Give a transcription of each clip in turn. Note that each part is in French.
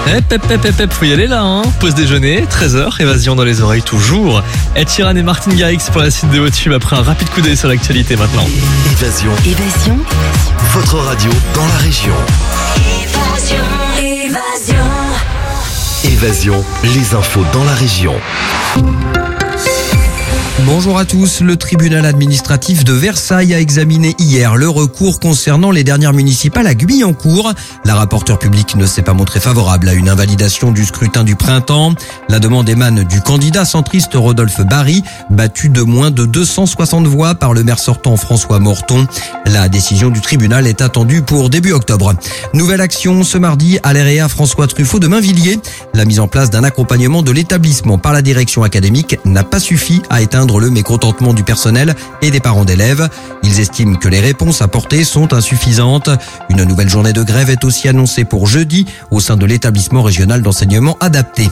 Faut y aller là, hein. Pause déjeuner, 13h, évasion dans les oreilles toujours. Ed Sheeran et Martin Garrix pour la suite de vos tubes après un rapide coup d'œil sur l'actualité maintenant. Évasion. Votre radio dans la région. Évasion, les infos dans la région. Bonjour à tous. Le tribunal administratif de Versailles a examiné hier le recours concernant les dernières municipales à Guyancourt. La rapporteure publique ne s'est pas montrée favorable à une invalidation du scrutin du printemps. La demande émane du candidat centriste Rodolphe Bary, battu de moins de 260 voix par le maire sortant François Morton. La décision du tribunal est attendue pour début octobre. Nouvelle action ce mardi à l'EREA François Truffaut de Mainvilliers. La mise en place d'un accompagnement de l'établissement par la direction académique n'a pas suffi à éteindre le mécontentement du personnel et des parents d'élèves. Ils estiment que les réponses apportées sont insuffisantes. Une nouvelle journée de grève est aussi annoncée pour jeudi au sein de l'établissement régional d'enseignement adapté.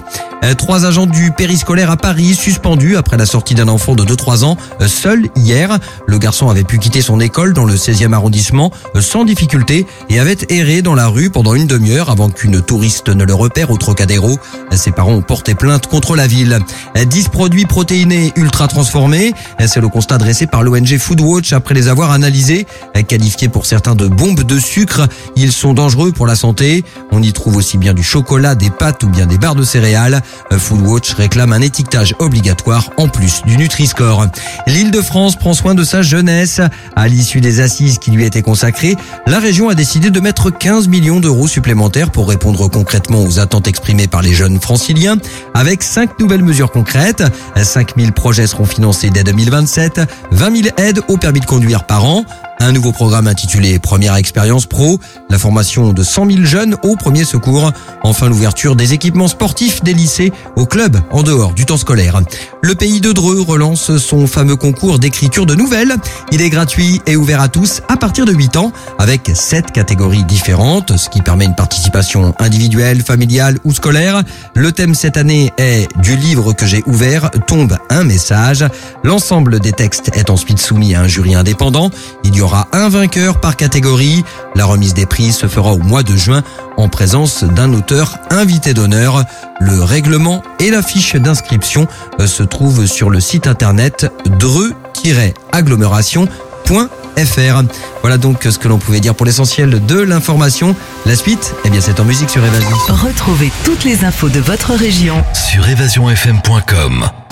3 agents du périscolaire à Paris suspendus après la sortie d'un enfant de 2-3 ans seul hier. Le garçon avait pu quitter son école dans le 16e arrondissement sans difficulté et avait erré dans la rue pendant une demi-heure avant qu'une touriste ne le repère au Trocadéro. Ses parents ont porté plainte contre la ville. 10 produits protéinés ultra transformés, c'est le constat dressé par l'ONG Foodwatch après les avoir analysés. Qualifiés pour certains de bombes de sucre, ils sont dangereux pour la santé. On y trouve aussi bien du chocolat, des pâtes ou bien des barres de céréales. Foodwatch réclame un étiquetage obligatoire en plus du Nutri-Score. L'Île-de-France prend soin de sa jeunesse. À l'issue des assises qui lui étaient consacrées, la région a décidé de mettre 15 millions d'euros supplémentaires pour répondre concrètement aux attentes exprimées par les jeunes franciliens. Avec 5 nouvelles mesures concrètes, 5000 projets seront financés dès 2027, 20 000 aides au permis de conduire par an, un nouveau programme intitulé Première Expérience Pro, la formation de 100 000 jeunes au premier secours, enfin l'ouverture des équipements sportifs des lycées aux clubs en dehors du temps scolaire. Le Pays de Dreux relance son fameux concours d'écriture de nouvelles. Il est gratuit et ouvert à tous à partir de 8 ans avec 7 catégories différentes, ce qui permet une participation individuelle, familiale ou scolaire. Le thème cette année est « Du livre que j'ai ouvert tombe un message ». L'ensemble des textes est ensuite soumis à un jury indépendant. Il y aura un vainqueur par catégorie. La remise des prix se fera au mois de juin en présence d'un auteur invité d'honneur. Le règlement et la fiche d'inscription se trouvent sur le site internet dreux-agglomération.fr. Voilà donc ce que l'on pouvait dire pour l'essentiel de l'information. La suite, c'est en musique sur Évasion. Retrouvez toutes les infos de votre région sur évasionfm.com.